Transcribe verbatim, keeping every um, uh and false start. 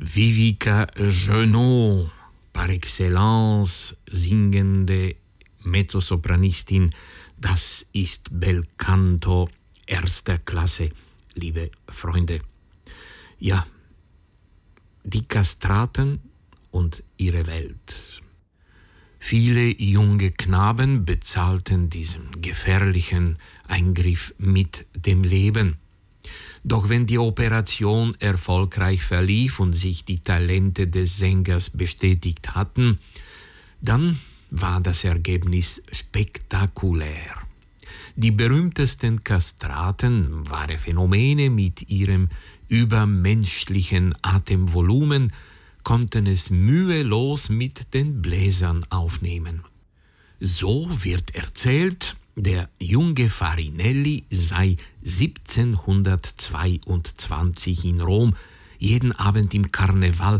Vivica Genot, par excellence singende Mezzosopranistin, das ist Bel Canto erster Klasse, liebe Freunde. Ja, die Kastraten und ihre Welt. Viele junge Knaben bezahlten diesen gefährlichen Eingriff mit dem Leben. Doch wenn die Operation erfolgreich verlief und sich die Talente des Sängers bestätigt hatten, dann war das Ergebnis spektakulär. Die berühmtesten Kastraten, wahre Phänomene mit ihrem übermenschlichen Atemvolumen, konnten es mühelos mit den Bläsern aufnehmen. So wird erzählt, der junge Farinelli sei siebzehnhundertzweiundzwanzig in Rom jeden Abend im Karneval